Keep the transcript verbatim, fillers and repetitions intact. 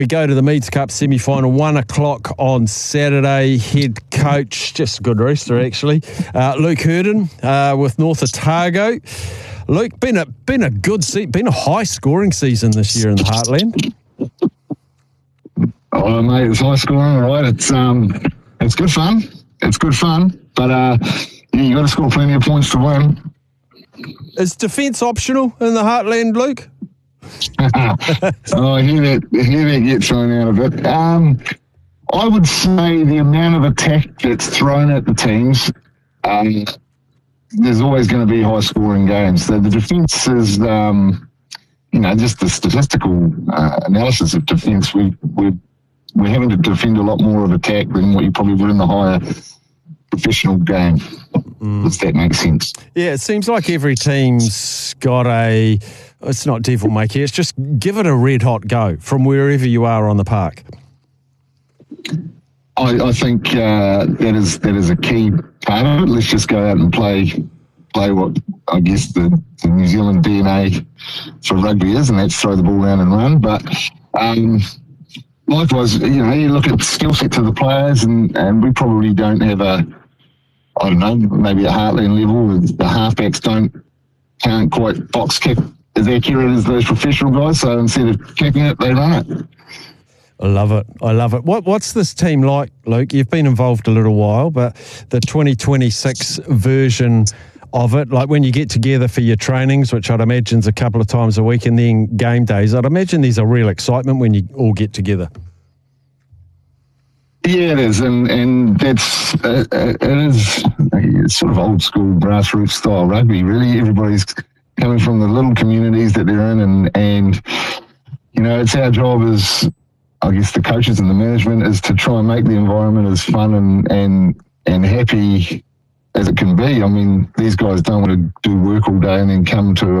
We go to the Meads Cup semi-final, one o'clock on Saturday. Head coach, just a good rooster actually, uh, Luke Hurden uh, with North Otago. Luke, been a been a good se- been a high scoring season this year in the Heartland. Oh mate, it's high scoring, all right. It's um, it's good fun. It's good fun, but uh, yeah, you got to score plenty of points to win. Is defence optional in the Heartland, Luke? oh, I hear that, I hear that get thrown out of it. Um, I would say the amount of attack that's thrown at the teams, um, there's always going to be high-scoring games. So the defence is, um, you know, just the statistical uh, analysis of defence. We, we, we're having to defend a lot more of attack than what you probably would in the higher professional game. Mm. Does that make sense? Yeah, it seems like every team's got a... It's not devil may care. It's just give it a red hot go from wherever you are on the park. I, I think uh, that is that is a key part of it. Let's just go out and play play what I guess the, the New Zealand D N A for rugby is, and that's throw the ball around and run. But um, likewise, you know, you look at the skill sets of the players, and, and we probably don't have a, I don't know, maybe a Heartland level. The halfbacks don't can't quite box kick as accurate as those professional guys, so instead of kicking it, they run it. I love it. I love it. What What's this team like, Luke? You've been involved a little while, but the twenty twenty-six version of it, like when you get together for your trainings, which I'd imagine is a couple of times a week, and then game days, I'd imagine there's a real excitement when you all get together. Yeah, it is, and and that's uh, it is it's sort of old school grassroots style rugby. Really, everybody's coming from the little communities that they're in, and, and you know, it's our job as, I guess, the coaches and the management is to try and make the environment as fun and, and, and happy as it can be. I mean, these guys don't want to do work all day and then come to